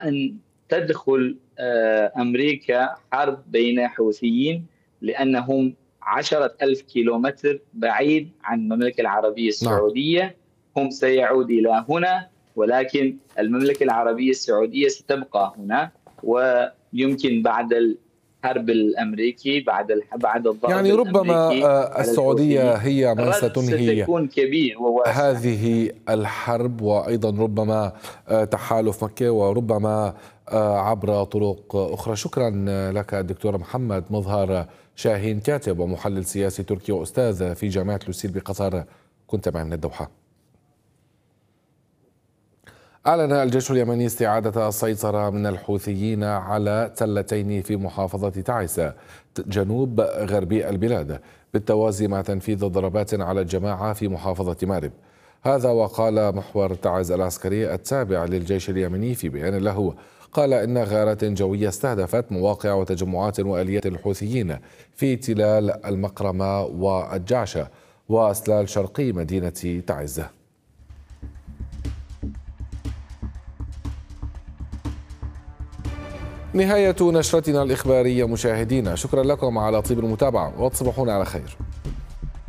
أن تدخل أمريكا حرب بين حوثيين، لأنهم 10,000 كيلومتر بعيد عن المملكة العربية نعم. السعودية. هم سيعود إلى هنا، ولكن المملكة العربية السعودية ستبقى هنا. ويمكن بعد الحرب الأمريكي، بعد الضرب يعني ربما الأمريكي على السعودية الحوثيين، هي من الرد ستنهي ستكون كبير وواسع. هذه الحرب، وأيضا ربما تحالف مكة، وربما عبر طرق أخرى. شكرا لك الدكتور محمد مظهر شاهين، كاتب ومحلل سياسي تركي وأستاذ في جامعة لوسيل بقطر، كنت معي من الدوحة. أعلن الجيش اليمني استعادة السيطرة من الحوثيين على تلتين في محافظة تعز جنوب غربي البلاد، بالتوازي مع تنفيذ ضربات على الجماعة في محافظة مارب. هذا وقال محور تعز العسكري التابع للجيش اليمني في بيان له، قال إن غارات جوية استهدفت مواقع وتجمعات وآليات الحوثيين في تلال المقرمة والجعشة وأسلال شرقي مدينة تعز. نهاية نشرتنا الإخبارية مشاهدينا، شكرا لكم على طيب المتابعة وتصبحون على خير.